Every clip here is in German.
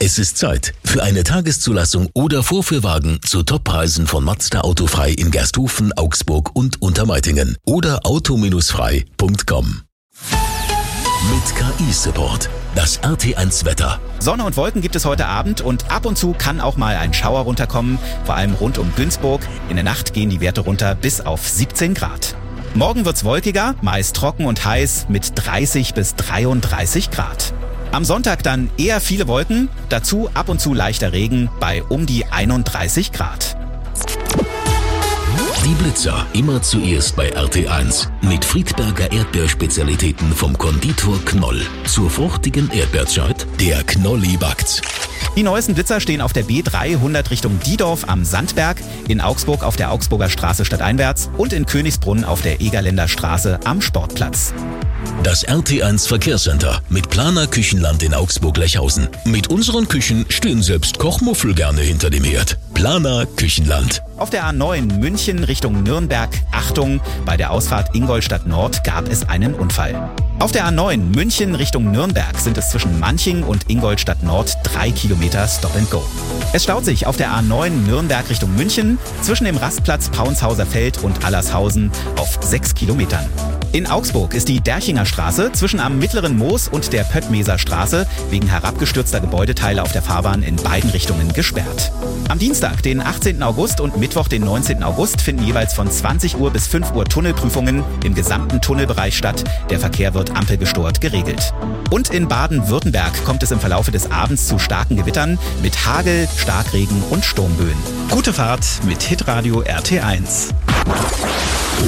Es ist Zeit für eine Tageszulassung oder Vorführwagen zu Toppreisen von Mazda Autofrei in Gersthofen, Augsburg und Untermeitingen oder auto-frei.com. Mit KI-Support. Das RT1 Wetter. Sonne und Wolken gibt es heute Abend und ab und zu kann auch mal ein Schauer runterkommen, vor allem rund um Günzburg. In der Nacht gehen die Werte runter bis auf 17 Grad. Morgen wird's wolkiger, meist trocken und heiß mit 30 bis 33 Grad. Am Sonntag dann eher viele Wolken, dazu ab und zu leichter Regen bei um die 31 Grad. Die Blitzer immer zuerst bei RT1 mit Friedberger Erdbeerspezialitäten vom Konditor Knoll. Zur fruchtigen Erdbeerzeit, der Knolli backt's. Die neuesten Blitzer stehen auf der B300 Richtung Diedorf am Sandberg, in Augsburg auf der Augsburger Straße stadteinwärts und in Königsbrunn auf der Egerländer Straße am Sportplatz. Das RT1 Verkehrscenter mit Planer Küchenland in Augsburg-Lechhausen. Mit unseren Küchen stehen selbst Kochmuffel gerne hinter dem Herd. Planer Küchenland. Auf der A9 München Richtung Nürnberg, Achtung, bei der Ausfahrt Ingolstadt Nord gab es einen Unfall. Auf der A9 München Richtung Nürnberg sind es zwischen Manching und Ingolstadt Nord 3 Kilometer Stop and Go. Es staut sich auf der A9 Nürnberg Richtung München zwischen dem Rastplatz Paunshauser Feld und Allershausen auf 6 Kilometern. In Augsburg ist die Derchinger Straße zwischen am Mittleren Moos und der Pöttmeser Straße wegen herabgestürzter Gebäudeteile auf der Fahrbahn in beiden Richtungen gesperrt. Am Dienstag, den 18. August und Mittwoch, den 19. August finden jeweils von 20 Uhr bis 5 Uhr Tunnelprüfungen im gesamten Tunnelbereich statt. Der Verkehr wird ampelgesteuert geregelt. Und in Baden-Württemberg kommt es im Verlaufe des Abends zu starken Gewittern mit Hagel, Starkregen und Sturmböen. Gute Fahrt mit Hitradio RT1.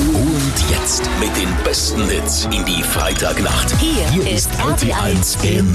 Und jetzt mit den besten Hits in die Freitagnacht. Hier ist RT1 im